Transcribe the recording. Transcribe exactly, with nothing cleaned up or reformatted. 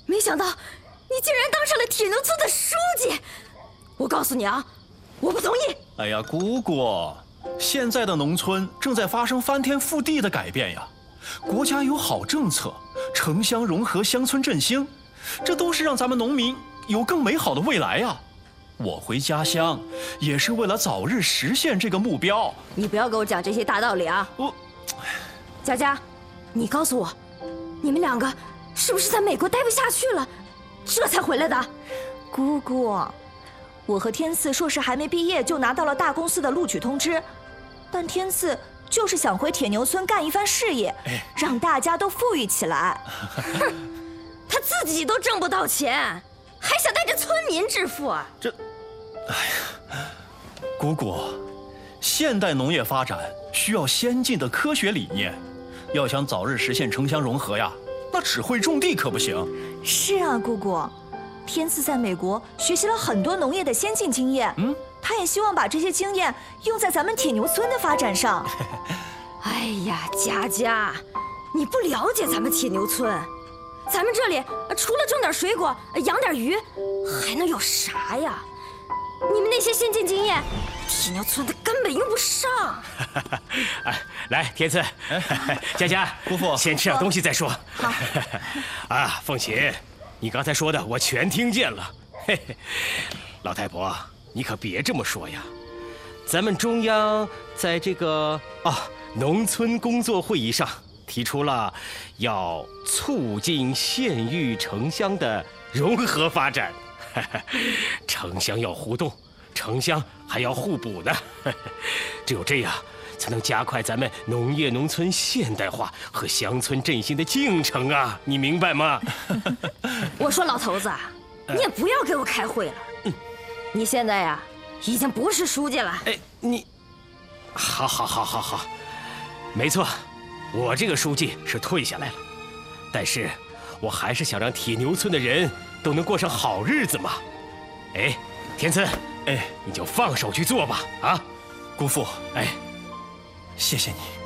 没想到你竟然当上了铁牛村的书记！我告诉你啊，我不同意！ 哎呀，姑姑，现在的农村正在发生翻天覆地的改变呀，国家有好政策，城乡融合、乡村振兴，这都是让咱们农民有更美好的未来呀。我回家乡也是为了早日实现这个目标。 你不要给我讲这些大道理啊！ 我， 佳佳，你告诉我，你们两个是不是在美国待不下去了，这才回来的？ 姑姑，我和天赐硕士还没毕业就拿到了大公司的录取通知，但天赐就是想回铁牛村干一番事业，让大家都富裕起来。 哼，他自己都挣不到钱，还想带着村民致富啊？ 这，哎呀，姑姑，现代农业发展需要先进的科学理念，要想早日实现城乡融合呀，那只会种地可不行。 是啊，姑姑，天赐在美国学习了很多农业的先进经验，嗯，他也希望把这些经验用在咱们铁牛村的发展上。 哎呀，佳佳，你不了解咱们铁牛村，咱们这里除了种点水果、养点鱼，还能有啥呀？你们那些先进经验，铁牛村它根本用不上。 哎，来，天赐，佳佳， 姑父， 先吃点东西再说。 好。 啊，凤琴，你刚才说的我全听见了。嘿嘿，老太婆，你可别这么说呀。咱们中央在这个啊农村工作会议上提出了要促进县域城乡的融合发展。城乡要互动，城乡还要互补呢。只有这样，才能加快咱们农业农村现代化和乡村振兴的进程啊！你明白吗？ 我说老头子，你也不要给我开会了。嗯，你现在呀，已经不是书记了。 哎，你，好，好，好，好，好，没错，我这个书记是退下来了，但是我还是想让铁牛村的人都能过上好日子嘛。哎，天赐， 哎， 你就放手去做吧，啊， 姑父， 哎， 谢谢你。